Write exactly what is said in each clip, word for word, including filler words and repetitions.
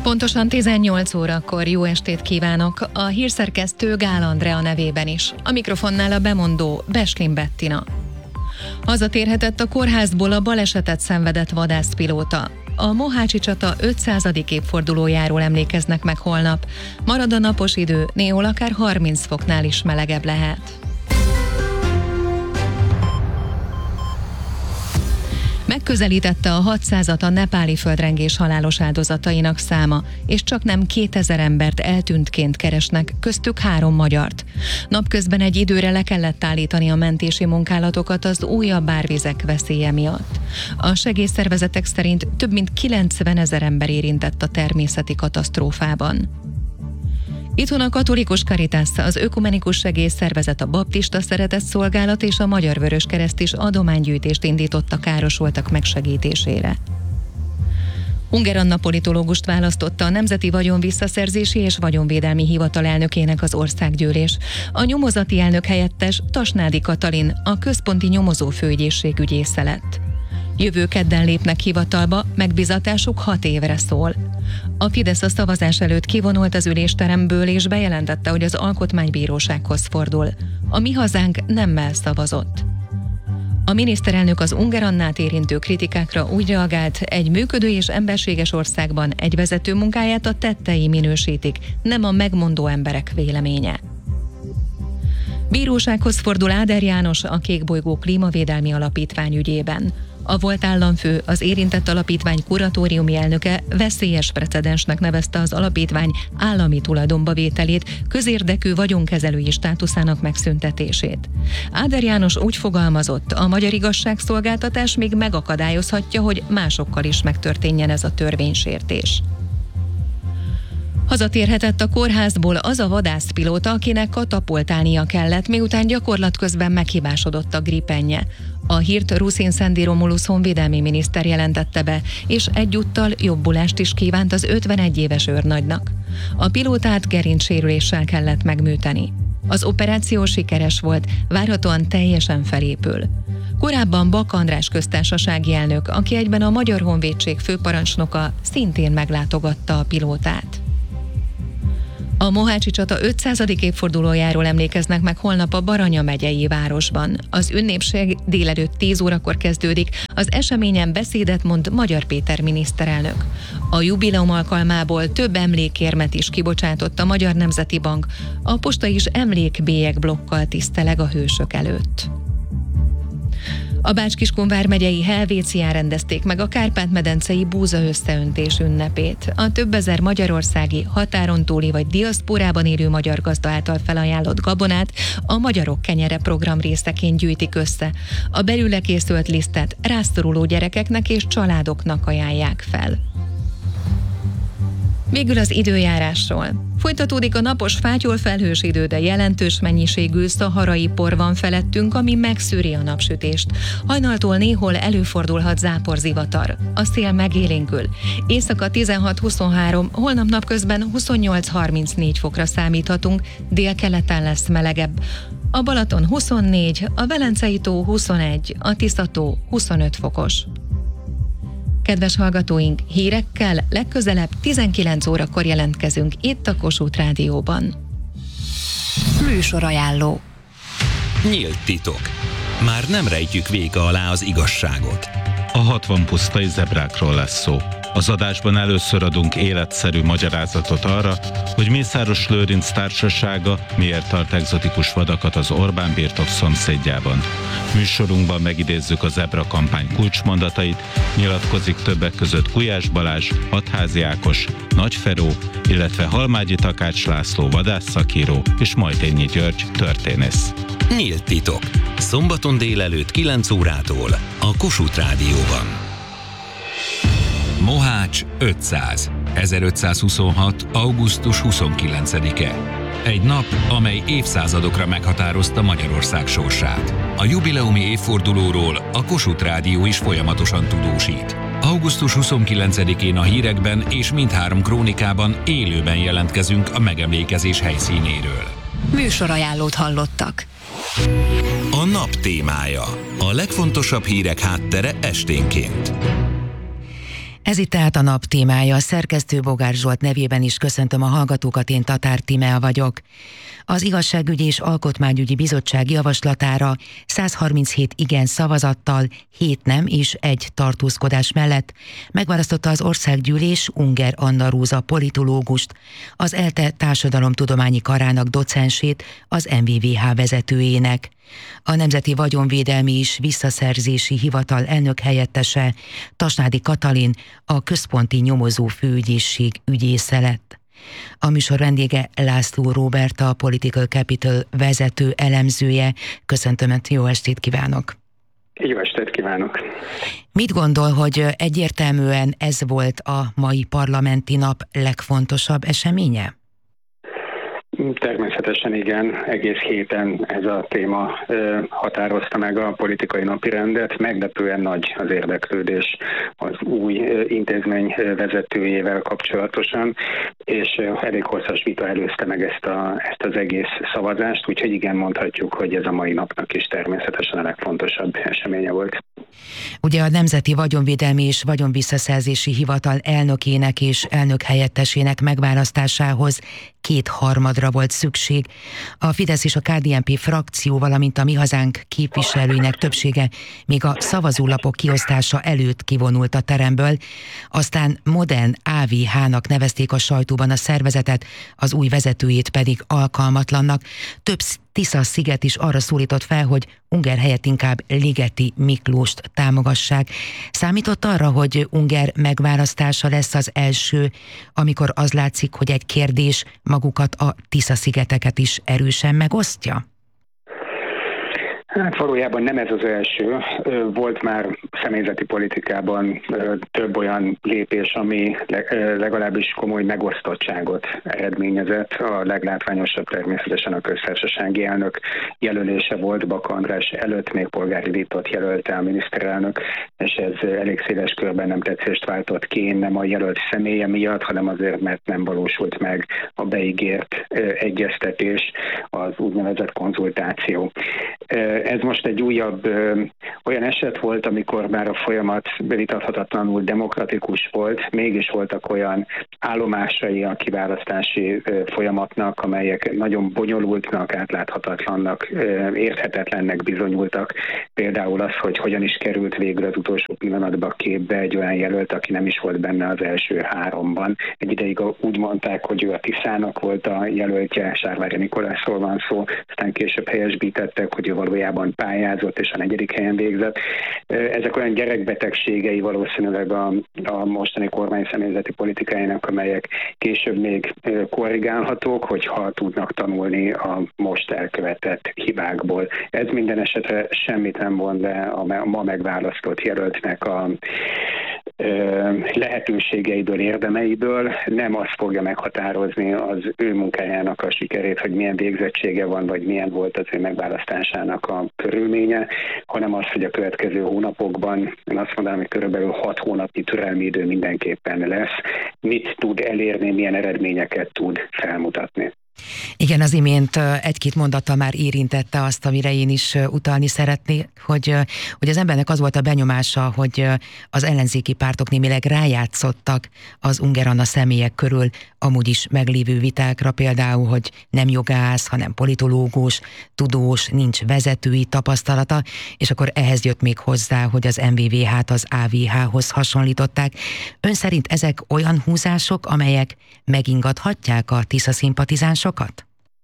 Pontosan tizennyolc órakor jó estét kívánok, a hírszerkesztő Gál Andrea nevében is. A mikrofonnál a bemondó Beslin Bettina. Hazatérhetett a kórházból a balesetet szenvedett vadászpilóta. A mohácsi csata ötszázadik évfordulójáról emlékeznek meg holnap. Marad a napos idő, néhol akár harminc foknál is melegebb lehet. Megközelítette a hatszázat a nepáli földrengés halálos áldozatainak száma, és csak nem kétezer embert eltűntként keresnek, köztük három magyart. Napközben egy időre le kellett állítani a mentési munkálatokat az újabb árvizek veszélye miatt. A segélyszervezetek szerint több mint kilencvenezer ember érintett a természeti katasztrófában. Itthon a Katolikus Caritas, az Ökumenikus Segélyszervezet, a Baptista Szeretetszolgálat és a Magyar Vöröskereszt is adománygyűjtést indított a károsultak megsegítésére. Ungher Anna politológust választotta a Nemzeti Vagyonvisszaszerzési és Vagyonvédelmi Hivatal elnökének az országgyűlés. A nyomozati elnök helyettes Tasnádi Katalin a központi nyomozó főügyészség ügyésze lett. Jövő kedden lépnek hivatalba, megbizatásuk hat évre szól. A Fidesz a szavazás előtt kivonult az ülésteremből és bejelentette, hogy az Alkotmánybírósághoz fordul. A Mi Hazánk nemmel szavazott. A miniszterelnök az Ungher Annát érintő kritikákra úgy reagált, egy működő és emberséges országban egy vezető munkáját a tettei minősítik, nem a megmondó emberek véleménye. Bírósághoz fordul Áder János a Kékbolygó Klímavédelmi Alapítvány ügyében. A volt államfő, az érintett alapítvány kuratóriumi elnöke veszélyes precedensnek nevezte az alapítvány állami tulajdonba vételét, közérdekű vagyonkezelői státuszának megszüntetését. Áder János úgy fogalmazott, a magyar igazságszolgáltatás még megakadályozhatja, hogy másokkal is megtörténjen ez a törvénysértés. Hazatérhetett a kórházból az a vadászpilóta, akinek katapultálnia kellett, miután gyakorlat közben meghibásodott a gripenje. A hírt Ruszin Szendi Romulusz honvédelmi miniszter jelentette be, és egyúttal jobbulást is kívánt az ötvenegy éves őrnagynak. A pilótát gerincsérüléssel kellett megműteni. Az operáció sikeres volt, várhatóan teljesen felépül. Korábban Bak András köztársasági elnök, aki egyben a Magyar Honvédség főparancsnoka, szintén meglátogatta a pilótát. A mohácsi csata ötszázadik évfordulójáról emlékeznek meg holnap a Baranya megyei városban. Az ünnepség délelőtt tíz órakor kezdődik, az eseményen beszédet mond Magyar Péter miniszterelnök. A jubileum alkalmából több emlékérmet is kibocsátott a Magyar Nemzeti Bank, a posta is emlékbélyegblokkal tiszteleg a hősök előtt. A Bács-Kiskun vármegyei Helvécián rendezték meg a Kárpát-medencei búza összeöntés ünnepét. A több ezer magyarországi, határon túli vagy diaszporában élő magyar gazda által felajánlott gabonát a Magyarok Kenyere program részeként gyűjtik össze. A belőle készült lisztet rászoruló gyerekeknek és családoknak ajánlják fel. Végül az időjárásról. Folytatódik a napos, fátyol felhős idő, de jelentős mennyiségű szaharai por van felettünk, ami megszűri a napsütést. Hajnaltól néhol előfordulhat záporzivatar. A szél megélénkül. Éjszaka tizenhat-huszonhárom, holnap napközben huszonnyolc-harmincnégy fokra számíthatunk, délkeleten lesz melegebb. A Balaton huszonnégy, a Velencei tó huszonegy, a Tisza-tó huszonöt fokos. Kedves hallgatóink, hírekkel legközelebb tizenkilenc órakor jelentkezünk itt a Kossuth Rádióban. Műsorajánló. Nyílt titok. Már nem rejtjük véka alá az igazságot. A hatvan pusztai zebrákról lesz szó. Az adásban először adunk életszerű magyarázatot arra, hogy Mészáros Lőrinc társasága miért tart egzotikus vadakat az Orbán birtok szomszédjában. Műsorunkban megidézzük a zebra kampány kulcsmondatait, nyilatkozik többek között Gulyás Balázs, Hatházi Ákos, Nagy Feró, illetve Halmágyi Takács László vadászszakíró és Majtényi György történész. Nyílt titok. Szombaton délelőtt kilenc órától a Kossuth Rádióban. Mohács ötszáz. ezerötszázhuszonhat. augusztus huszonkilencedike. Egy nap, amely évszázadokra meghatározta Magyarország sorsát. A jubileumi évfordulóról a Kossuth Rádió is folyamatosan tudósít. augusztus huszonkilencedikén a hírekben és mindhárom krónikában élőben jelentkezünk a megemlékezés helyszínéről. Műsorajánlót hallottak. A nap témája. A legfontosabb hírek háttere esténként. Ez itt tehát a nap témája. A szerkesztő Bogár Zsolt nevében is köszöntöm a hallgatókat, én Tatár Tímea vagyok. Az Igazságügyi és Alkotmányügyi Bizottság javaslatára száz harminchét igen szavazattal, hét nem és egy tartózkodás mellett megválasztotta az Országgyűlés Unger Anna Róza politológust, az ELTE Társadalomtudományi Karának docensét, az em vé vé há vezetőjének. A Nemzeti Vagyonvédelmi és Visszaszerzési Hivatal elnök helyettese, Tasnádi Katalin, a Központi Nyomozó Főügyészség ügyésze lett. A műsor vendége László Róbert, a Political Capital vezető elemzője. Köszöntöm, jó estét kívánok! Jó estét kívánok! Mit gondol, hogy egyértelműen ez volt a mai parlamenti nap legfontosabb eseménye? Természetesen igen, egész héten ez a téma ö, határozta meg a politikai napirendet. Meglepően nagy az érdeklődés az új ö, intézmény ö, vezetőjével kapcsolatosan, és ö, elég hosszas vita előzte meg ezt, a, ezt az egész szavazást, úgyhogy igen, mondhatjuk, hogy ez a mai napnak is természetesen a legfontosabb eseménye volt. Ugye a Nemzeti Vagyonvédelmi és Vagyonvisszaszerzési Hivatal elnökének és elnök helyettesének megválasztásához kétharmadra volt szükség. A Fidesz és a ká dé en pé frakció, valamint a Mi Hazánk képviselőinek többsége még a szavazólapok kiosztása előtt kivonult a teremből, aztán modern á vé há-nak nevezték a sajtóban a szervezetet, az új vezetőjét pedig alkalmatlannak. Több Tisza-sziget is arra szólított fel, hogy Unger helyett inkább Ligeti Miklóst támogassák. Számított arra, hogy Unger megválasztása lesz az első, amikor az látszik, hogy egy kérdés magukat a Tisza-szigeteket is erősen megosztja? Hát valójában nem ez az első. Volt már személyzeti politikában több olyan lépés, ami legalábbis komoly megosztottságot eredményezett. A leglátványosabb természetesen a köztársasági elnök jelölése volt. Baka András előtt még Polgári Dítot jelölte a miniszterelnök, és ez elég széles körben nem tetszést váltott ki, nem a jelölt személye miatt, hanem azért, mert nem valósult meg a beígért egyeztetés, az úgynevezett konzultáció. Ez most egy újabb ö, olyan eset volt, amikor már a folyamat vitathatatlanul demokratikus volt, mégis voltak olyan állomásai a kiválasztási ö, folyamatnak, amelyek nagyon bonyolultnak, átláthatatlannak, ö, érthetetlennek bizonyultak. Például az, hogy hogyan is került végre az utolsó pillanatban képbe egy olyan jelölt, aki nem is volt benne az első háromban. Egy ideig úgy mondták, hogy ő a Tiszának volt a jelöltje, Sárvári Nikolászról van szó, aztán később helyesbítettek, hogy ő valójában pályázott és a negyedik helyen végzett. Ezek olyan gyerekbetegségei valószínűleg a, a mostani kormány személyzeti politikájának, amelyek később még korrigálhatók, hogyha tudnak tanulni a most elkövetett hibákból. Ez minden esetre semmit nem von le a ma megválasztott jelöltnek a lehetőségeiből, érdemeiből, nem azt fogja meghatározni az ő munkájának a sikerét, hogy milyen végzettsége van, vagy milyen volt az ő megválasztásának a körülménye, hanem az, hogy a következő hónapokban, én azt mondanám, hogy körülbelül hat hónapi türelmi idő mindenképpen lesz, mit tud elérni, milyen eredményeket tud felmutatni. Igen, az imént egy-két mondattal már érintette azt, amire én is utalni szeretnék, hogy, hogy az embernek az volt a benyomása, hogy az ellenzéki pártok némileg rájátszottak az Unger Anna személyek körül amúgy is meglévő vitákra, például, hogy nem jogász, hanem politológus, tudós, nincs vezetői tapasztalata, és akkor ehhez jött még hozzá, hogy az em vé vé há-t az á vé há-hoz hasonlították. Ön szerint ezek olyan húzások, amelyek megingathatják a Tisza szimpatizánsokat?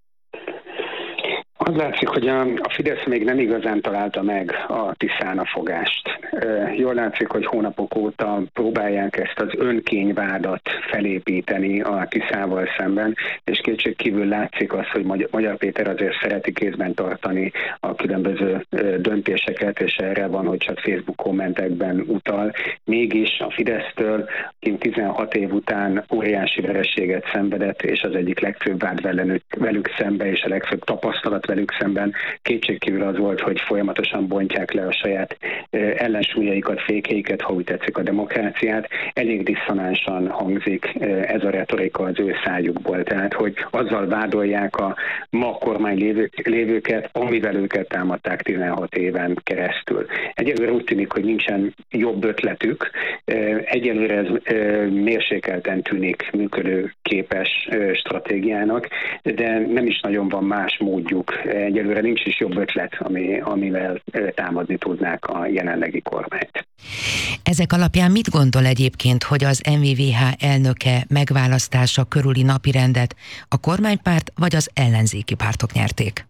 Az látszik, hogy a, a Fidesz még nem igazán találta meg a Tiszán a fogást. E, jól látszik, hogy hónapok óta próbálják ezt az önkényvádat felépíteni a Tiszával szemben, és kétségkívül látszik az, hogy Magyar, Magyar Péter azért szereti kézben tartani a különböző döntéseket, és erre van, hogy csak Facebook kommentekben utal. Mégis a Fidesztől, aki tizenhat év után óriási vereséget szenvedett, és az egyik legfőbb vád velük, velük szembe, és a legfőbb tapasztalat velük szemben kétségkívül az volt, hogy folyamatosan bontják le a saját ellensúlyaikat, fékeiket, ha úgy tetszik, a demokráciát. Elég disszonánsan hangzik ez a retorika az ő szájukból, tehát hogy azzal vádolják a ma kormány lévők, lévőket, amivel őket támadták tizenhat éven keresztül. Egyelőre úgy tűnik, hogy nincsen jobb ötletük. Egyelőre ez mérsékelten tűnik működő képes stratégiának, de nem is nagyon van más módjuk. Egyelőre nincs is jobb ötlet, ami, amivel támadni tudnák a jelenlegi kormányt. Ezek alapján mit gondol egyébként, hogy az em vé vé há elnöke megválasztása körüli napirendet a kormánypárt vagy az ellenzéki pártok nyerték?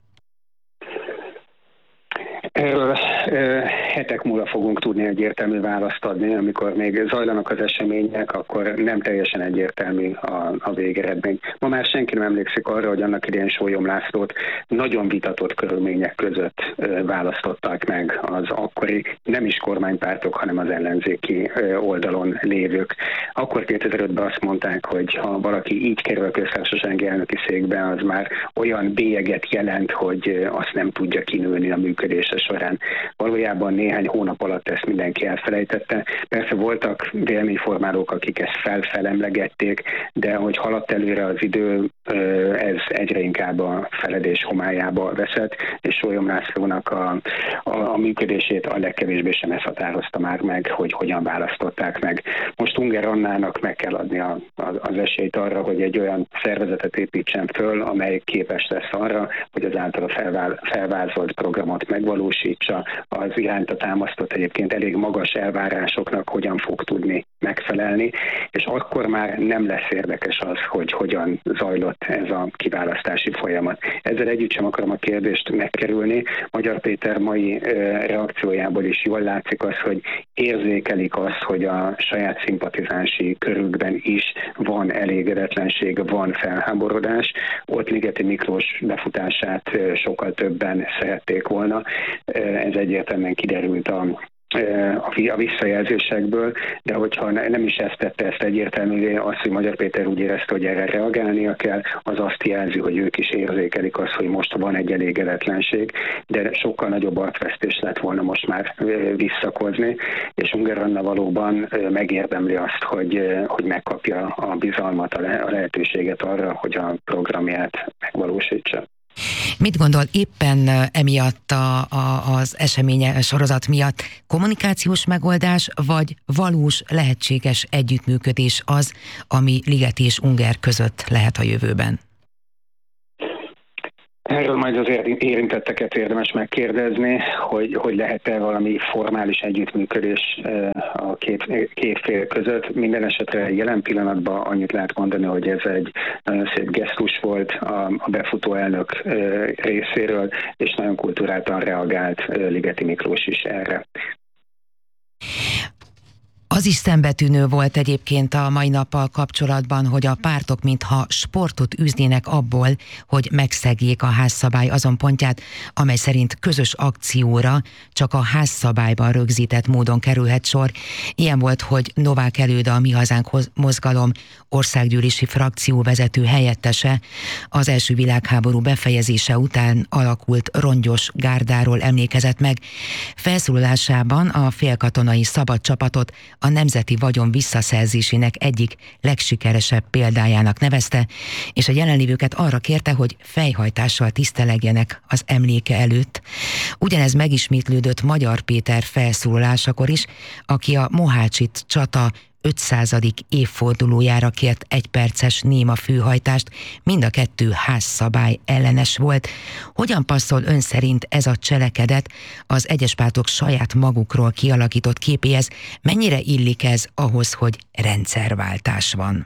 Erről hetek múlva fogunk tudni egyértelmű választ adni, amikor még zajlanak az események, akkor nem teljesen egyértelmű a, a végeredmény. Ma már senki nem emlékszik arra, hogy annak idején Sólyom Lászlót nagyon vitatott körülmények között választották meg az akkori nem is kormánypártok, hanem az ellenzéki oldalon lévők. Akkor kétezer-ötben azt mondták, hogy ha valaki így kerül a köztársasági elnöki székbe, az már olyan bélyeget jelent, hogy azt nem tudja kinőni a működése során. Valójában néhány hónap alatt ezt mindenki elfelejtette. Persze voltak véleményformálók, akik ezt felfelemlegették, de hogy haladt előre az idő, ez egyre inkább a feledés homályába veszett, és Sólyom Lászlónak a, a, a működését a legkevésbé sem ez határozta már meg, hogy hogyan választották meg. Most Ungár Annának meg kell adni a, a, az esélyt arra, hogy egy olyan szervezetet építsen föl, amely képes lesz arra, hogy az általa felvál, felvázolt programot megvalósítsa, az iránta támasztott egyébként elég magas elvárásoknak hogyan fog tudni megfelelni, és akkor már nem lesz érdekes az, hogy hogyan zajlott ez a kiválasztási folyamat. Ezzel együtt sem akarom a kérdést megkerülni. Magyar Péter mai reakciójából is jól látszik az, hogy érzékelik azt, hogy a saját szimpatizánsi körükben is van elégedetlenség, van felháborodás. Ott Ligeti Miklós befutását sokkal többen szerették volna. Ez egyértelműen kiderült a a visszajelzésekből, de hogyha nem is ezt tette ezt egyértelművé, az, hogy Magyar Péter úgy érezte, hogy erre reagálnia kell, az azt jelzi, hogy ők is érzékelik azt, hogy most van egy elégedetlenség, de sokkal nagyobb arcvesztés lett volna most már visszakozni, és Ungár Anna valóban megérdemli azt, hogy, hogy megkapja a bizalmat, a lehetőséget arra, hogy a programját megvalósítsa. Mit gondol éppen emiatt a, a, az eseménye sorozat miatt kommunikációs megoldás, vagy valós lehetséges együttműködés az, ami Ligeti és Ungár között lehet a jövőben? Erről majd azért érintetteket érdemes megkérdezni, hogy, hogy lehet-e valami formális együttműködés a két, két fél között. Minden esetre jelen pillanatban annyit lehet mondani, hogy ez egy nagyon szép gesztus volt a, a befutó elnök részéről, és nagyon kulturáltan reagált Ligeti Miklós is erre. Az is szembetűnő volt egyébként a mai nappal kapcsolatban, hogy a pártok mintha sportot üznének abból, hogy megszegjék a házszabály azon pontját, amely szerint közös akcióra csak a házszabályban rögzített módon kerülhet sor. Ilyen volt, hogy Novák Előda, a Mi Hazánk mozgalom országgyűlési frakció vezető helyettese az első világháború befejezése után alakult rongyos gárdáról emlékezett meg. Felszólalásában a félkatonai szabad csapatot a nemzeti vagyon visszaszerzésének egyik legsikeresebb példájának nevezte, és a jelenlévőket arra kérte, hogy fejhajtással tisztelegjenek az emléke előtt. Ugyanez megismétlődött Magyar Péter felszólalásakor is, aki a Mohácsit csata ötszázadik évfordulójára kért egyperces néma főhajtást, mind a kettő házszabály ellenes volt. Hogyan passzol ön szerint ez a cselekedet az egyes pártok saját magukról kialakított képéhez? Mennyire illik ez ahhoz, hogy rendszerváltás van?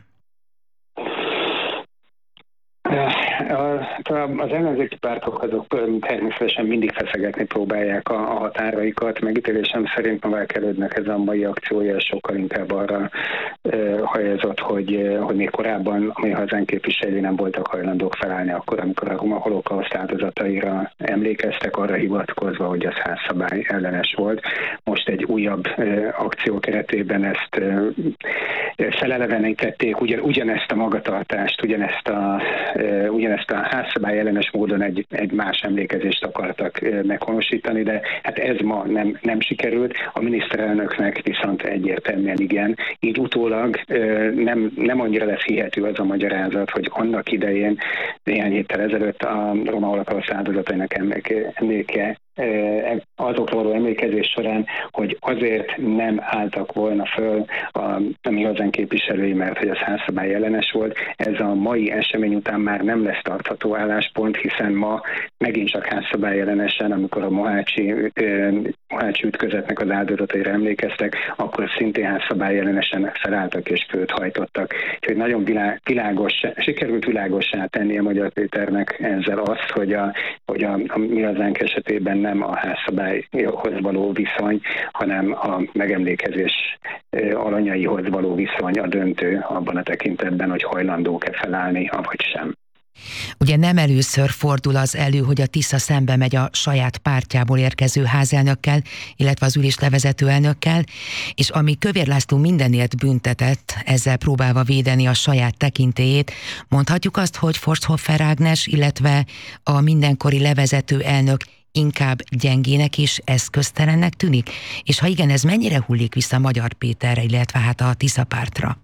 Az ellenzéki pártok azok természetesen mindig feszegetni próbálják a határaikat. Megítélésem szerint Novák Elődnek ez a mai akciója sokkal inkább arra hajazott, hogy, hogy még korábban a mi hazánk képviselői nem voltak hajlandók felállni akkor, amikor a holokauszt áldozataira emlékeztek, arra hivatkozva, hogy az házszabály ellenes volt. Most egy újabb akció keretében ezt felelevenítették, ugyan, ugyanezt a magatartást, ugyanezt a, ugyanezt a házszabály ellenes módon egy, egy más emlékezést akartak meghonosítani, de hát ez ma nem, nem sikerült. A miniszterelnöknek viszont egyértelműen igen. Így utólag nem, nem annyira lesz hihető az a magyarázat, hogy annak idején néhány héttel ezelőtt a roma holokauszt áldozatainak emléke azokról való emlékezés során, hogy azért nem álltak volna föl a, a mi hazánk képviselői, mert hogy az házszabály ellenes volt. Ez a mai esemény után már nem lesz tartható álláspont, hiszen ma megint csak házszabály ellenesen, amikor a mohácsi, eh, mohácsi ütközetnek az áldozataira emlékeztek, akkor szintén házszabály ellenesen felálltak és főt hajtottak. Úgyhogy nagyon világ, világos, sikerült világossá tenni a Magyar Péternek ezzel azt, hogy a, hogy a, a mi hazánk esetében nem a házszabályhoz való viszony, hanem a megemlékezés alanyaihoz való viszony a döntő abban a tekintetben, hogy hajlandók-e felállni, avagy sem. Ugye nem először fordul az elő, hogy a Tisza szembe megy a saját pártjából érkező házelnökkel, illetve az ülés levezető elnökkel, és ami Kövér László mindenért büntetett, ezzel próbálva védeni a saját tekintélyét, mondhatjuk azt, hogy Forsthoffer Ágnes, illetve a mindenkori levezető elnök inkább gyengének és eszköztelennek tűnik? És ha igen, ez mennyire hullik vissza Magyar Péterre, illetve hát a Tisza pártra?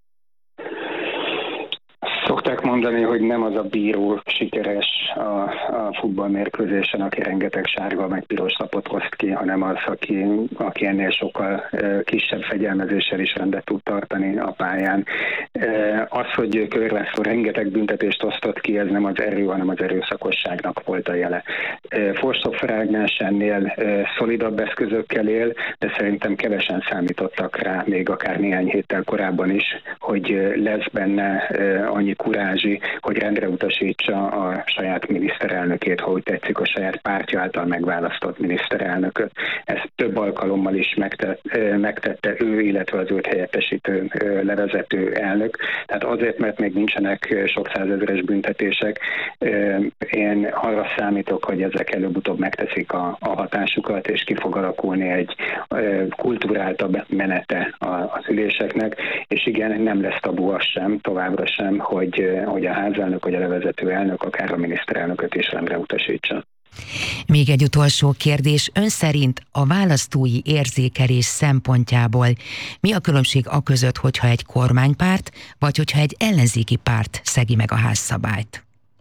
Szokták mondani, hogy nem az a bíró sikeres a, a futballmérkőzésen, aki rengeteg sárga meg piros lapot oszt ki, hanem az, aki, aki ennél sokkal e, kisebb fegyelmezéssel is rendet tud tartani a pályán. E, az, hogy Kövér László rengeteg büntetést osztott ki, ez nem az erő, hanem az erőszakosságnak volt a jele. E, Forsthoffer Ágnes ennél e, szolidabb eszközökkel él, de szerintem kevesen számítottak rá, még akár néhány héttel korábban is, hogy lesz benne e, annyi kurázsi, hogy rendre utasítsa a saját miniszterelnökét, ha úgy tetszik, a saját pártja által megválasztott miniszterelnököt. Ezt több alkalommal is megtett, megtette ő, illetve az őt helyettesítő levezető elnök. Tehát azért, mert még nincsenek sok százezeres büntetések, én arra számítok, hogy ezek előbb-utóbb megteszik a, a hatásukat, és ki fog alakulni egy kulturáltabb menete az üléseknek, és igen, nem lesz tabu az sem, továbbra sem, hogy Hogy, hogy a házelnök, vagy a levezető elnök, akár a miniszterelnököt is rendre utasítsa. Még egy utolsó kérdés. Ön szerint a választói érzékelés szempontjából mi a különbség a között, hogyha egy kormánypárt, vagy hogyha egy ellenzéki párt szegi meg a házszabályt?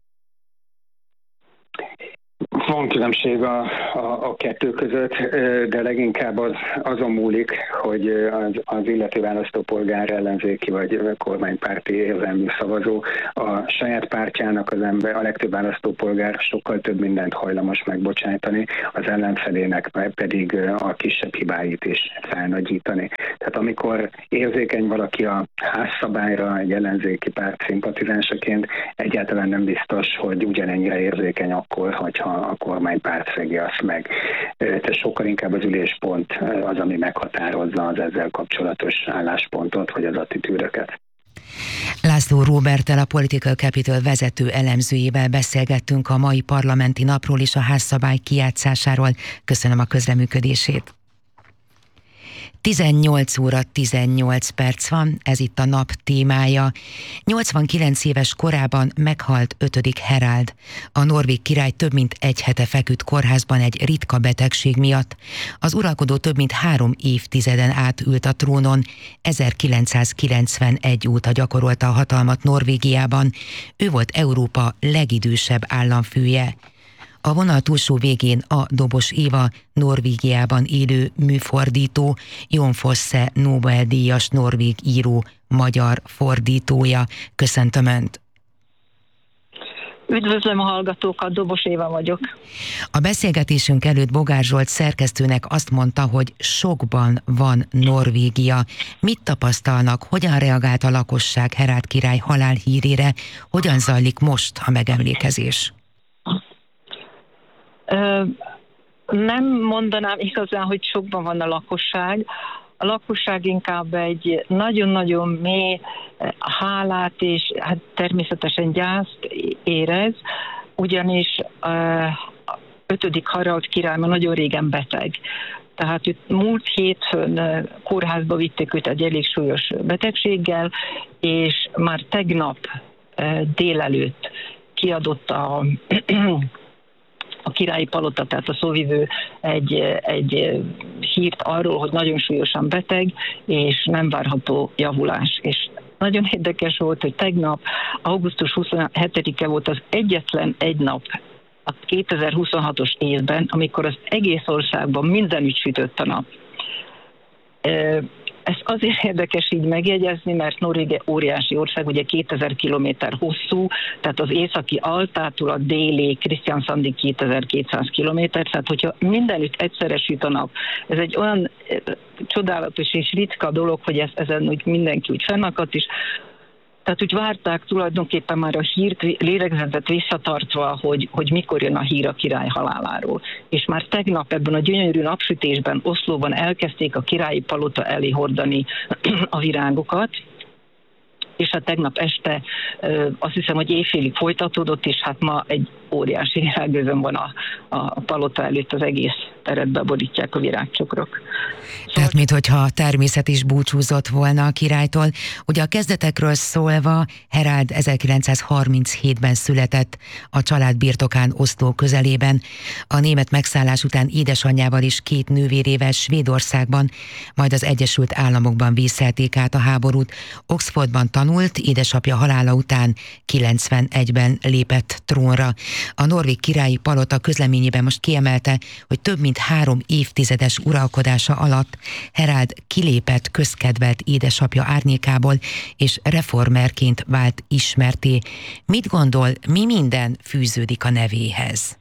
Van különbség a, a, a kettő között, de leginkább az, azon múlik, hogy az, az illető választópolgár ellenzéki vagy kormánypárti érzelmű szavazó a saját pártjának az ember, a legtöbb választópolgár sokkal több mindent hajlamos megbocsájtani, az ellenfelének pedig a kisebb hibáit is felnagyítani. Tehát amikor érzékeny valaki a házszabályra egy ellenzéki párt szimpatizánsaként, egyáltalán nem biztos, hogy ugyanennyire érzékeny akkor, hogyha a kormánypárt szegi azt meg. Tehát sokkal inkább az üléspont az, ami meghatározza az ezzel kapcsolatos álláspontot, vagy az attitűdöket. László Róberttel, a Political Capital vezető elemzőjével beszélgettünk a mai parlamenti napról és a házszabály kijátszásáról. Köszönöm a közreműködését. tizennyolc óra tizennyolc perc van, ez itt a nap témája. nyolcvankilenc éves korában meghalt ötödik Harald. A norvég király több mint egy hete feküdt kórházban egy ritka betegség miatt. Az uralkodó több mint három évtizeden át ült a trónon, ezerkilencszázkilencvenegy óta gyakorolta a hatalmat Norvégiában. Ő volt Európa legidősebb államfője. A vonal túlsó végén a Dobos Éva, Norvégiában élő műfordító, Jon Fosse Nobel-díjas norvég író, magyar fordítója. Köszöntöm Önt! Üdvözlöm a hallgatókat, Dobos Éva vagyok. A beszélgetésünk előtt Bogár Zsolt szerkesztőnek azt mondta, hogy sokban van Norvégia. Mit tapasztalnak, hogyan reagált a lakosság Harald király halálhírére, hogyan zajlik most a megemlékezés? Ö, nem mondanám igazán, hogy sokban van a lakosság, a lakosság inkább egy nagyon-nagyon mély hálát és hát természetesen gyászt érez, ugyanis ötödik Harald király már nagyon régen beteg. Tehát őt múlt hétfőn kórházba vitték őt egy elég súlyos betegséggel, és már tegnap délelőtt kiadott a, a királyi palota, tehát a szóvivő egy, egy hírt arról, hogy nagyon súlyosan beteg, és nem várható javulás. És nagyon érdekes volt, hogy tegnap, augusztus huszonhetedike volt az egyetlen egy nap a kétezer-huszonhatos évben, amikor az egész országban mindenütt sütött a nap. Ez azért érdekes így megjegyezni, mert Norvégia óriási ország, ugye kétezer kilométer hosszú, tehát az északi Altától a déli Kristiansandig kétezer-kétszáz kilométer, tehát hogyha mindenütt egyszerre süt a nap, ez egy olyan csodálatos és ritka dolog, hogy ez, ezen úgy mindenki úgy fennakadt is. Tehát úgy várták tulajdonképpen már a hírt, lélegzetet visszatartva, hogy, hogy mikor jön a hír a király haláláról. És már tegnap ebben a gyönyörű napsütésben, Oszlóban elkezdték a királyi palota elé hordani a virágokat, és hát tegnap este azt hiszem, hogy éjfélig folytatódott, és hát ma egy óriási virágözön van a, a palota előtt, az egész teret beborítják a virágcsokrok. Szóval... Tehát, minthogyha a természet is búcsúzott volna a királytól. Ugye a kezdetekről szólva, Harald ezerkilencszázharminchétben született a család birtokán Oszló közelében. A német megszállás után édesanyjával és két nővérével Svédországban, majd az Egyesült Államokban vészelték át a háborút. Oxfordban tanult, édesapja halála után kilencvenegyben lépett trónra. A norvég királyi palota közleményében most kiemelte, hogy több mint három évtizedes uralkodása alatt Harald kilépett közkedvelt édesapja árnyékából, és reformerként vált ismertté. Mit gondol, mi minden fűződik a nevéhez?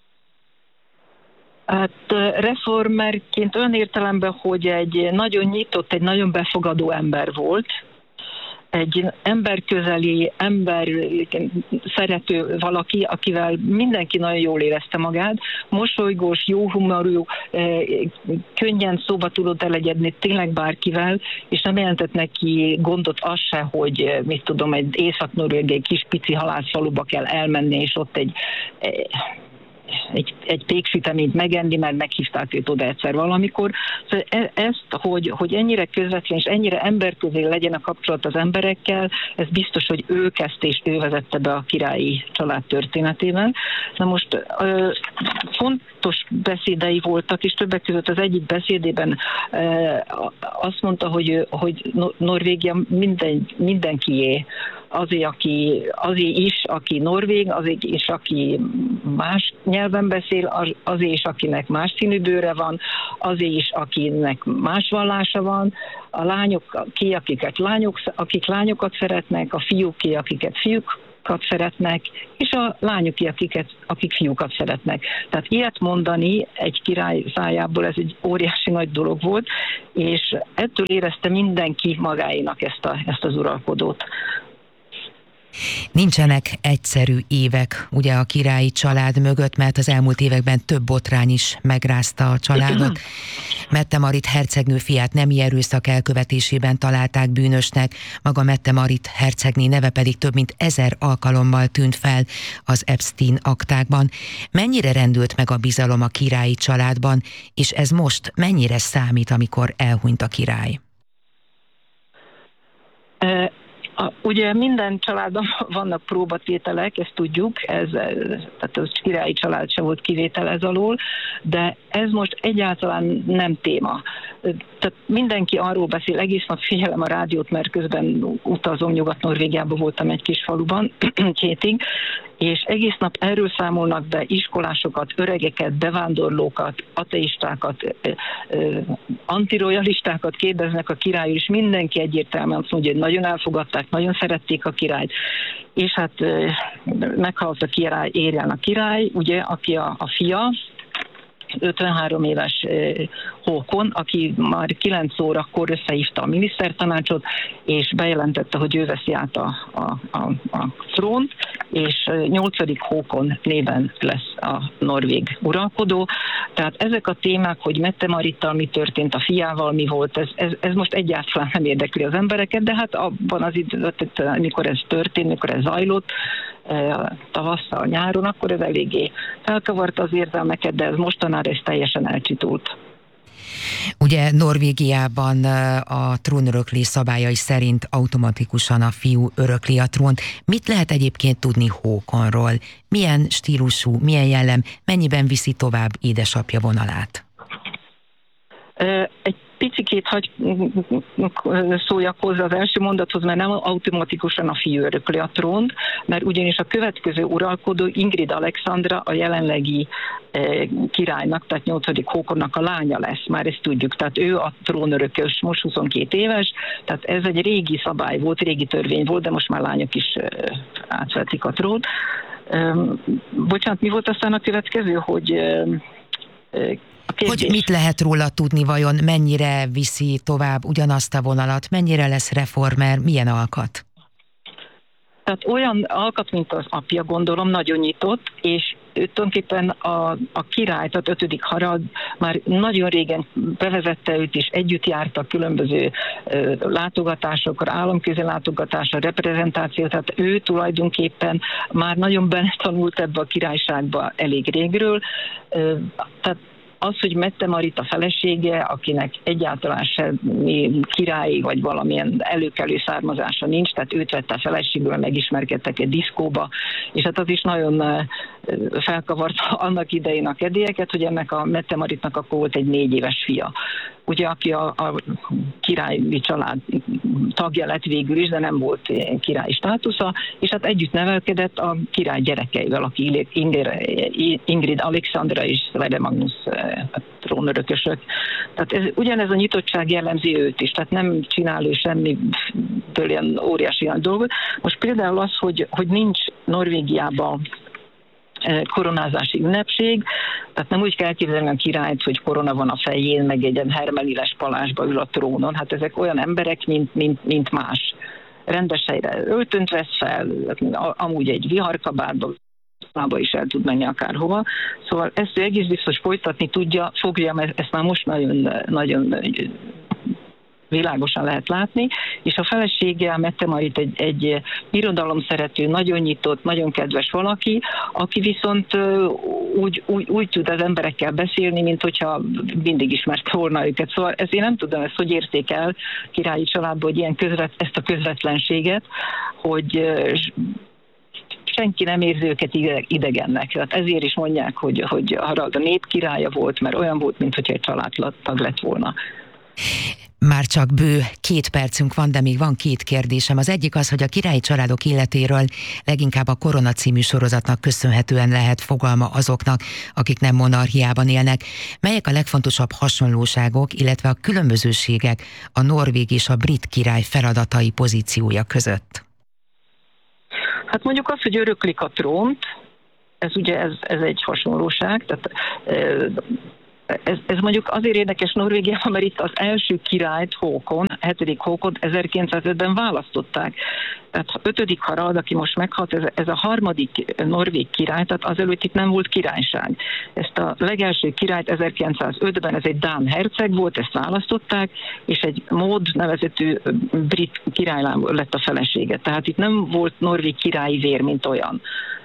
Hát reformerként olyan értelemben, hogy egy nagyon nyitott, egy nagyon befogadó ember volt, egy emberközeli, ember szerető valaki, akivel mindenki nagyon jól érezte magát, mosolygós, jó humorú, könnyen szóba tudott elegyedni tényleg bárkivel, és nem jelentett neki gondot az se, hogy mit tudom, egy észak-norvégiai kis pici halászfaluba kell elmenni, és ott egy egy, egy péksüteményt megenni, mert meghívták őt oda egyszer valamikor. Szóval ezt, hogy, hogy ennyire közvetlen és ennyire emberközé legyen a kapcsolat az emberekkel, ez biztos, hogy ő kezdte és ő vezette be a királyi család történetében. Na most ö, fontos beszédei voltak, és többek között az egyik beszédében ö, azt mondta, hogy, hogy Norvégia minden, mindenkié, azért, aki, azért is, aki norvég, azért is, aki más nyelven beszél, azért is, akinek más színű bőre van, azért is, akinek más vallása van, a lányok ki, akiket lányok, akik lányokat szeretnek, a fiúk ki, akiket fiúkat szeretnek, és a lányok ki, akiket, akik fiúkat szeretnek. Tehát ilyet mondani egy király szájából, ez egy óriási nagy dolog volt, és ettől érezte mindenki magáénak ezt, a, ezt az uralkodót. Nincsenek egyszerű évek ugye a királyi család mögött, mert az elmúlt években több botrány is megrázta a családot. Mette-Marit hercegnő fiát nemi erőszak elkövetésében találták bűnösnek, maga Mette-Marit hercegné neve pedig több mint ezer alkalommal tűnt fel az Epstein aktákban. Mennyire rendült meg a bizalom a királyi családban, és ez most mennyire számít, amikor elhunyt a király? Uh... A, ugye minden családban vannak próbatételek, ezt tudjuk, ez, tehát a királyi család se volt kivétel ez alól, de ez most egyáltalán nem téma. Tehát mindenki arról beszél, egész nap figyelem a rádiót, mert közben utazom, Nyugat-Norvégiába voltam egy kis faluban, hétig, és egész nap erről számolnak be iskolásokat, öregeket, bevándorlókat, ateistákat, antirojalistákat kérdeznek a királyról, és mindenki egyértelműen azt mondja, hogy nagyon elfogadták, nagyon szerették a királyt, és hát meghalt a király, érjen a király, ugye, aki a, a fia, ötvenhárom éves Håkon, aki már kilenc órakor összehívta a minisztertanácsot, és bejelentette, hogy ő veszi át a, a, a, a trónt, és nyolcadik Håkon néven lesz a norvég uralkodó. Tehát ezek a témák, hogy Mette Marittal mi történt, a fiával mi volt, ez, ez, ez most egyáltalán nem érdekli az embereket, de hát abban az időben, mikor ez történt, mikor ez zajlott, tavasszal, nyáron, akkor ez eléggé felkavarta az érzelmeket, de ez mostanára ez teljesen elcsitult. Ugye Norvégiában a trónöröklés szabályai szerint automatikusan a fiú örökli a trónt. Mit lehet egyébként tudni Håkonról? Milyen stílusú, milyen jellem, mennyiben viszi tovább édesapja vonalát? Egy picikét hagy szóljak hozzá az első mondathoz, mert nem automatikusan a fiú örökli a trónt, mert ugyanis a következő uralkodó Ingrid Alexandra a jelenlegi királynak, tehát nyolcadik Håkonnak a lánya lesz, már ezt tudjuk. Tehát ő a trónörökös, most huszonkét éves, tehát ez egy régi szabály volt, régi törvény volt, de most már lányok is átvetik a trónt. Bocsánat, mi volt aztán a következő, hogy Hogy mit lehet róla tudni, vajon mennyire viszi tovább ugyanazt a vonalat, mennyire lesz reformer, milyen alkat? Tehát olyan alkat, mint az apja, gondolom, nagyon nyitott, és tulajdonképpen a, a király, tehát ötödik Harald már nagyon régen bevezette őt, és együtt jártak különböző ö, látogatásokra, államközi látogatásra, reprezentáció, tehát ő tulajdonképpen már nagyon beletanult ebbe a királyságba elég régről, ö, tehát az, hogy Mette Marit a felesége, akinek egyáltalán semmi királyi vagy valamilyen előkelő származása nincs, tehát őt vette a feleségül, megismerkedtek egy diszkóba, és hát az is nagyon felkavarta annak idején a kedélyeket, hogy ennek a Mette Maritnak akkor volt egy négy éves fia. Ugye, aki a, a királyi család tagja lett végül is, de nem volt királyi státusza, és hát együtt nevelkedett a király gyerekeivel, aki Ingrid Alexandra és Sverre Magnus trónörökösök. Tehát ez, ugyanez a nyitottság jellemzi őt is, tehát nem csinál ő semmiből ilyen óriási ilyen dolgot. Most például az, hogy, hogy nincs Norvégiában koronázási ünnepség, tehát nem úgy kell képzelni a királyt, hogy korona van a fején, meg egy ilyen hermeliles palásba ül a trónon, hát ezek olyan emberek, mint, mint, mint más. Rendes helyre öltönt vesz fel, amúgy egy viharkabátba, lába is el tud menni akárhova. Szóval ezt ő egész biztos folytatni tudja, fogja, mert ezt már most nagyon, nagyon világosan lehet látni, és a felesége, a Mette Marit egy, egy irodalomszerető, nagyon nyitott, nagyon kedves valaki, aki viszont úgy, úgy, úgy tud az emberekkel beszélni, mint hogyha mindig ismerte volna őket. Szóval ezt én nem tudom, ezt hogy érték el királyi családból, hogy ilyen közvet, ezt a közvetlenséget, hogy senki nem érzi őket idegennek. Tehát ezért is mondják, hogy, hogy Harald a nép királya volt, mert olyan volt, mint hogyha egy családtag lett volna. Már csak bő két percünk van, de még van két kérdésem. Az egyik az, hogy a királyi családok életéről leginkább a Korona című sorozatnak köszönhetően lehet fogalma azoknak, akik nem monarchiában élnek. Melyek a legfontosabb hasonlóságok, illetve a különbözőségek a norvég és a brit király feladatai, pozíciója között? Hát mondjuk az, hogy öröklik a trónt, ez ugye ez, ez egy hasonlóság, tehát Ez, ez mondjuk azért érdekes Norvégiában, mert itt az első királyt, Håkon, hetedik Håkon ezerkilencszázötben választották. Tehát ötödik Harald, aki most meghalt, ez, ez a harmadik norvég király, tehát azelőtt itt nem volt királyság. Ezt a legelső királyt ezerkilencszázötben, ez egy dán herceg volt, ezt választották, és egy Maud nevezetű brit királylám lett a felesége. Tehát itt nem volt norvég királyi vér, mint olyan.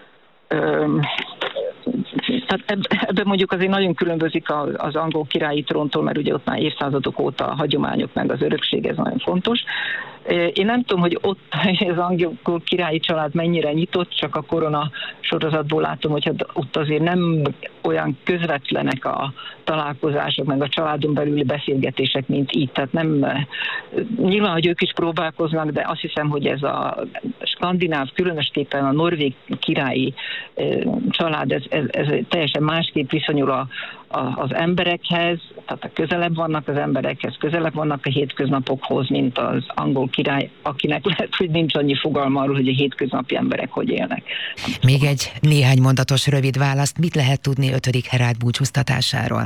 Tehát ebben mondjuk azért nagyon különbözik az angol királyi tróntól, mert ugye ott már évszázadok óta a hagyományok meg az örökség, ez nagyon fontos. Én nem tudom, hogy ott az angol királyi család mennyire nyitott, csak a Korona sorozatból látom, hogy ott azért nem olyan közvetlenek a találkozások, meg a családon belüli beszélgetések, mint itt. Tehát nem, nyilván, hogy ők is próbálkoznak, de azt hiszem, hogy ez a skandináv, különösképpen a norvég királyi család, ez, ez, ez teljesen másképp viszonyul a, az emberekhez, tehát a közelebb vannak az emberekhez, közelebb vannak a hétköznapokhoz, mint az angol király, akinek lehet, hogy nincs annyi fogalma arról, hogy a hétköznapi emberek hogy élnek. Még egy néhány mondatos rövid választ, mit lehet tudni ötödik Herát búcsúztatásáról?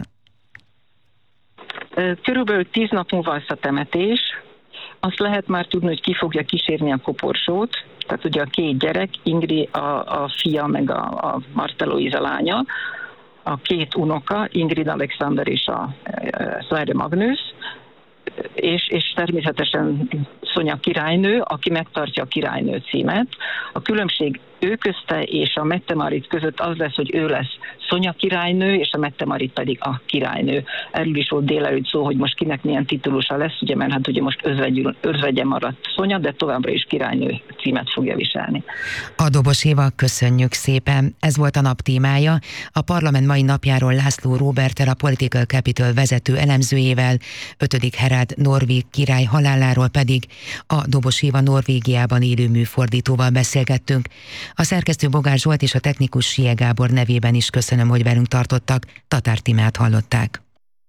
Körülbelül tíz nap múlva lesz a temetés. Azt lehet már tudni, hogy ki fogja kísérni a koporsót, tehát ugye a két gyerek, Ingrid a, a fia, meg a, a Martha Louise lánya, a két unoka, Ingrid Alexander és a e, Sverre Magnus, és, és természetesen Szonya királynő, aki megtartja a királynő címet. A különbség ő közte és a Mette-Marit között az lesz, hogy ő lesz Szonya királynő, és a Mette-Marit pedig a királynő. Erről is volt délelőtt szó, hogy most kinek milyen titulusa lesz, ugye, mert hát ugye most özvegye maradt Szonya, de továbbra is királynő címet fogja viselni. A Dobos Éva, köszönjük szépen. Ez volt a nap témája. A parlament mai napjáról László Róberttel, a Political Capital vezető elemzőjével, ötödik Herát norvég király haláláról pedig a Dobos Éva Norvégiában élő műfordítóval beszélgettünk. A szerkesztő Bogár Zsolt és a technikus Sie Gábor nevében is köszönöm, hogy velünk tartottak. Tatár Timát hallották.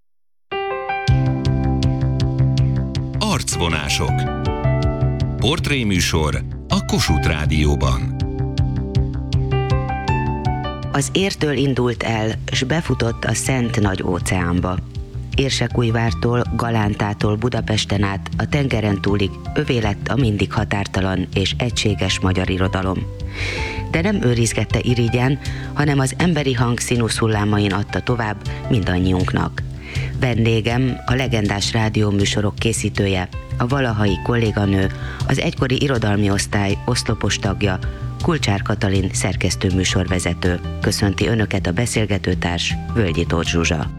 Arcvonások. Portréműsor a Kossuth Rádióban. Az Értől indult el, s befutott a Szent Nagy Óceánba. Érsekújvártól, Galántától Budapesten át a tengeren túlig övé lett a mindig határtalan és egységes magyar irodalom. De nem őrizgette irigyen, hanem az emberi hang színuszhullámain adta tovább mindannyiunknak. Vendégem, a legendás rádióműsorok készítője, a valahai kolléganő, az egykori irodalmi osztály oszlopos tagja, Kulcsár Katalin szerkesztőműsorvezető. Köszönti önöket a beszélgetőtárs, Völgyi Tóth Zsuzsa.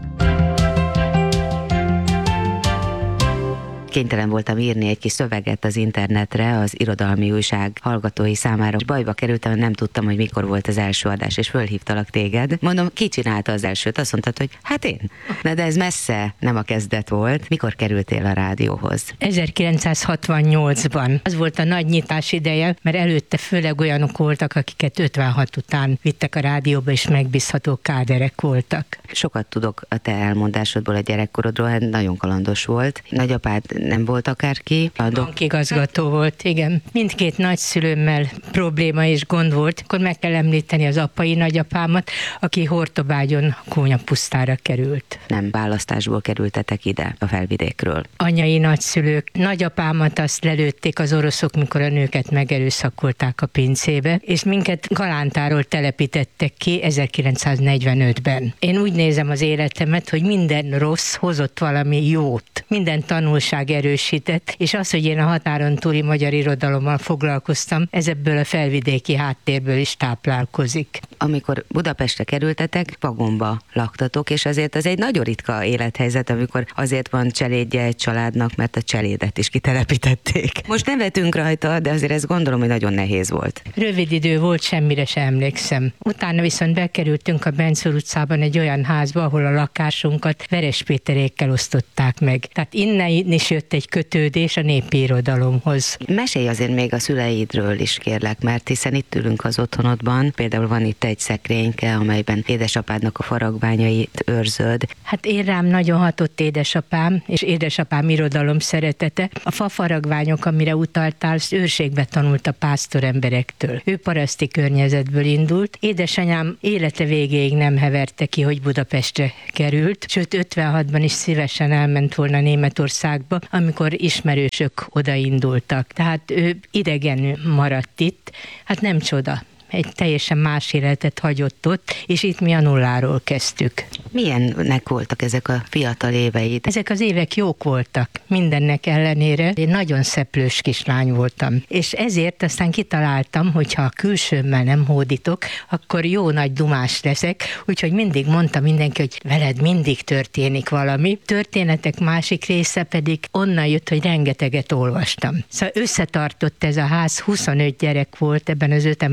Kénytelen voltam írni egy kis szöveget az internetre az irodalmi újság hallgatói számára. Bajba kerültem, nem tudtam, hogy mikor volt az első adás, és fölhívtalak téged. Mondom, ki csinálta az elsőt? Azt mondtad, hogy hát én. Na de ez messze nem a kezdet volt. Mikor kerültél a rádióhoz? ezerkilencszázhatvannyolcban. Az volt a nagy nyitás ideje, mert előtte főleg olyanok voltak, akiket ötvenhat után vittek a rádióba, és megbízható káderek voltak. Sokat tudok a te elmondásodból a gyerekkorodról, nagyon kalandos volt. Nagyapád nem volt akárki. Bankigazgató volt, igen. Mindkét nagyszülőmmel probléma és gond volt. Akkor meg kell említeni az apai nagyapámat, aki Hortobágyon Kónyapusztára került. Nem választásból kerültetek ide a Felvidékről. Anyai nagyszülők. Nagyapámat azt lelőtték az oroszok, mikor a nőket megerőszakolták a pincébe, és minket Galántáról telepítettek ki ezerkilencszáznegyvenötben. Én úgy nézem az életemet, hogy minden rossz hozott valami jót. Minden tanulság erősített, és az, hogy én a határon túli magyar irodalommal foglalkoztam, ez ebből a felvidéki háttérből is táplálkozik. Amikor Budapestre kerültetek, vagonba laktatok, és azért az egy nagyon ritka élethelyzet, amikor azért van cselédje egy családnak, mert a cselédet is kitelepítették. Most nevetünk rajta, de azért ezt gondolom, hogy nagyon nehéz volt. Rövid idő volt, semmire sem emlékszem. Utána viszont bekerültünk a Bencúr utcában egy olyan házba, ahol a lakásunkat Veres Péterékkel osztották meg. Tehát innen is jött egy kötődés a népi irodalomhoz. Mesélj azért még a szüleidről is, kérlek, mert hiszen itt ülünk az otthonodban. Például van itt egy szekrényke, amelyben édesapádnak a faragványait őrzöd. Hát én rám nagyon hatott édesapám, és édesapám irodalom szeretete. A fafaragványok, amire utaltál, őrségbe tanult a pásztor emberektől. Ő paraszti környezetből indult. Édesanyám élete végéig nem heverte ki, hogy Budapestre került, sőt ötvenhatban is szívesen elment volna Németországba, amikor ismerősök odaindultak. Tehát ő idegenül maradt itt. Hát nem csoda. Egy teljesen más életet hagyott ott, és itt mi a nulláról kezdtük. Milyennek voltak ezek a fiatal éveid? Ezek az évek jók voltak, mindennek ellenére. Én nagyon szeplős kislány voltam, és ezért aztán kitaláltam, hogy ha a külsőmmel nem hódítok, akkor jó nagy dumás leszek, úgyhogy mindig mondta mindenki, hogy veled mindig történik valami. Történetek másik része pedig onnan jött, hogy rengeteget olvastam. Szóval összetartott ez a ház, huszonöt gyerek volt ebben az ötemeletes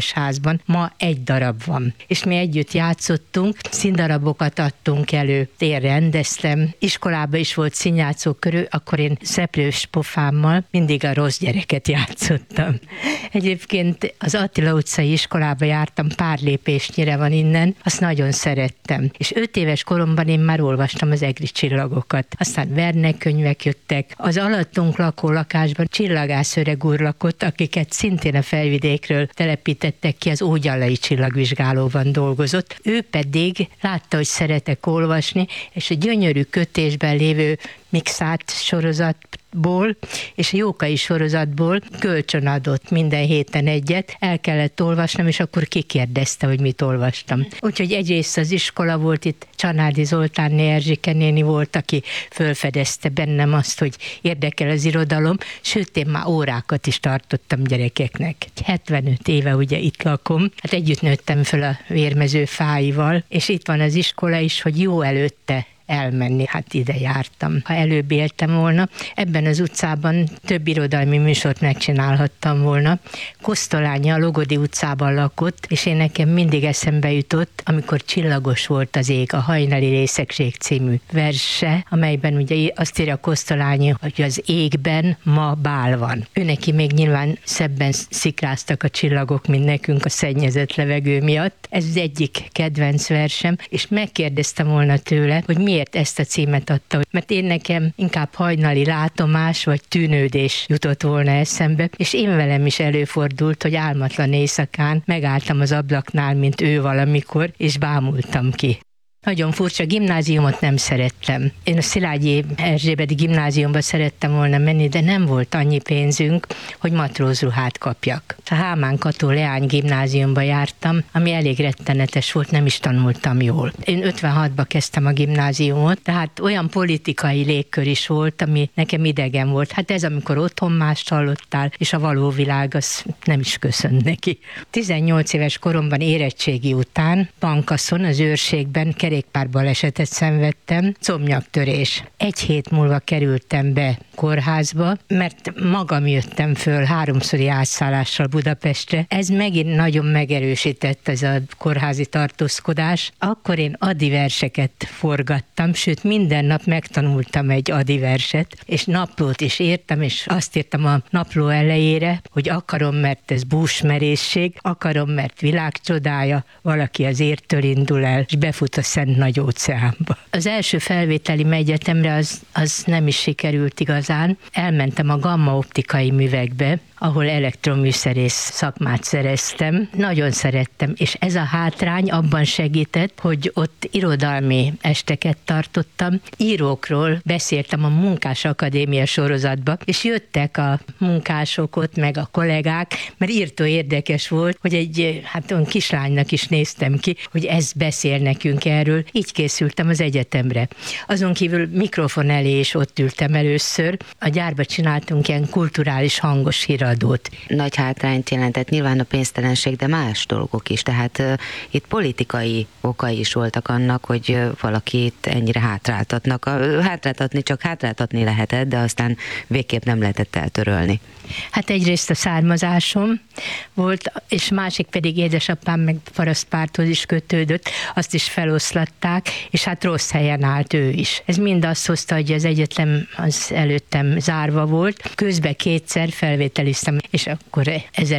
színes házban, ma egy darab van. És mi együtt játszottunk, színdarabokat adtunk elő, én rendeztem, iskolában is volt színjátszó körül, akkor én szeplős pofámmal mindig a rossz gyereket játszottam. Egyébként az Attila utcai iskolába jártam, pár lépésnyire van innen, azt nagyon szerettem. És öt éves koromban én már olvastam az egri csillagokat. Aztán Verne könyvek jöttek. Az alattunk lakó lakásban Csillagász öreg úr lakott, akiket szintén a Felvidékről telepítettek ki, az Ógyallai csillagvizsgálóban dolgozott. Ő pedig látta, hogy szeretek olvasni, és a gyönyörű kötésben lévő Mixát sorozatból és a Jókai sorozatból kölcsön adott minden héten egyet, el kellett olvasnom, és akkor kikérdezte, hogy mit olvastam. Úgyhogy egyrészt az iskola volt, itt Csanádi Zoltánné Erzsike néni volt, aki fölfedezte bennem azt, hogy érdekel az irodalom, sőt, én már órákat is tartottam gyerekeknek. hetvenöt éve ugye itt lakom, hát együtt nőttem föl a Vérmezőfáival, és itt van az iskola is, hogy jó előtte elmenni, hát ide jártam. Ha előbb éltem volna, ebben az utcában több irodalmi műsort megcsinálhattam volna. Kosztolányi a Logodi utcában lakott, és én nekem mindig eszembe jutott, amikor Csillagos volt az ég, a Hajnali részegség című verse, amelyben ugye azt írja Kosztolányi, hogy az égben ma bál van. Őneki még nyilván szebben szikráztak a csillagok, mint nekünk a szennyezett levegő miatt. Ez az egyik kedvenc versem, és megkérdeztem volna tőle, hogy mi miért ezt a címet adta, mert én nekem inkább hajnali látomás vagy tűnődés jutott volna eszembe, és én velem is előfordult, hogy álmatlan éjszakán megálltam az ablaknál, mint ő valamikor, és bámultam ki. Nagyon furcsa, gimnáziumot nem szerettem. Én a Szilágyi Erzsébeti gimnáziumba szerettem volna menni, de nem volt annyi pénzünk, hogy matrózruhát kapjak. A Hámán Kató Leány gimnáziumba jártam, ami elég rettenetes volt, nem is tanultam jól. Én ötvenhatban kezdtem a gimnáziumot, tehát olyan politikai légkör is volt, ami nekem idegen volt. Hát ez, amikor otthon mást hallottál, és a való világ, az nem is köszönt neki. tizennyolc éves koromban érettségi után Pankaszon, az őrségben kerékpárbalesetet szenvedtem, combnyaktörés. Egy hét múlva kerültem be kórházba, mert magam jöttem föl háromszori átszállással Budapestre. Ez megint nagyon megerősített, ez a kórházi tartózkodás. Akkor én adiverseket forgattam, sőt minden nap megtanultam egy adiverset, és naplót is írtam, és azt írtam a napló elejére, hogy akarom, mert ez búsmerészség, akarom, mert világcsodája, valaki az értől indul el, és befut a Szent Nagy Óceánba. Az első felvételim egyetemre az, az nem is sikerült igazán. Elmentem a Gamma optikai művekbe, ahol elektroműszerész szakmát szereztem. Nagyon szerettem, és ez a hátrány abban segített, hogy ott irodalmi esteket tartottam. Írókról beszéltem a Munkás Akadémia sorozatba, és jöttek a munkások ott, meg a kollégák, mert írtó érdekes volt, hogy egy, hát olyan kislánynak is néztem ki, hogy ez beszél nekünk erről. Így készültem az egyetemre. Azon kívül mikrofon elé is ott ültem először. A gyárba csináltunk ilyen kulturális hangos híradót. Nagy hátrányt jelentett nyilván a pénztelenség, de más dolgok is. Tehát uh, itt politikai okai is voltak annak, hogy uh, valakit ennyire hátráltatnak. Uh, hátráltatni csak hátráltatni lehetett, de aztán végképp nem lehetett eltörölni. Hát egyrészt a származásom volt, és másik pedig édesapám meg parasztpárthoz is kötődött, azt is feloszlatták, és hát rossz helyen állt ő is. Ez mind azt hozta, hogy az egyetem az előttem zárva volt. Közben kétszer felvételiztem, és akkor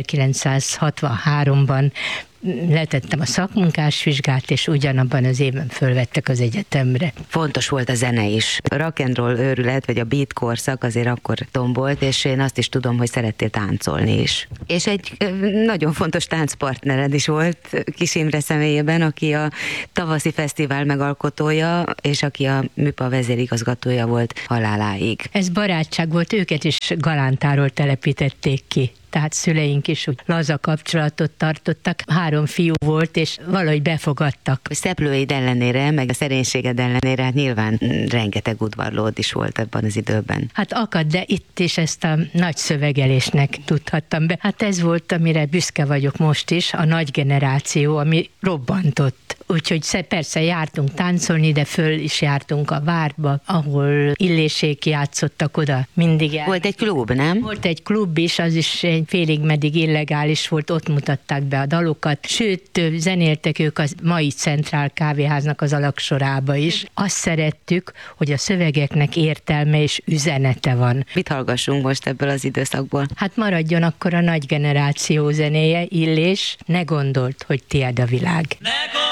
ezerkilencszázhatvanháromban letettem a szakmunkásvizsgát, és ugyanabban az évben fölvettek az egyetemre. Fontos volt a zene is. A rock and roll őrület, vagy a beat korszak azért akkor tombolt, és én azt is tudom, hogy szerettél táncolni is. És egy nagyon fontos táncpartnered is volt Kis Imre személyében, aki a tavaszi fesztivál megalkotója, és aki a MÜPA vezérigazgatója volt haláláig. Ez barátság volt, őket is Galántáról telepítették ki. Tehát szüleink is úgy laza kapcsolatot tartottak. Három fiú volt, és valahogy befogadtak. A szeplőid ellenére, meg a szerénységed ellenére, hát nyilván rengeteg udvarlód is volt ebben az időben. Hát akad, de itt is ezt a nagy szövegelésnek tudhattam be. Hát ez volt, amire büszke vagyok most is, a nagy generáció, ami robbantott. úgyhogy persze jártunk táncolni, de föl is jártunk a várba, ahol Illésék játszottak oda mindig el. Volt egy klub, nem? Volt egy klub is, az is egy félig meddig illegális volt, ott mutatták be a dalokat, sőt, zenéltek ők a mai Centrál kávéháznak az alaksorába is. Azt szerettük, hogy a szövegeknek értelme és üzenete van. Mit hallgassunk most ebből az időszakból? Hát maradjon akkor a nagy generáció zenéje, Illés, ne gondold, hogy tiéd a világ. Ne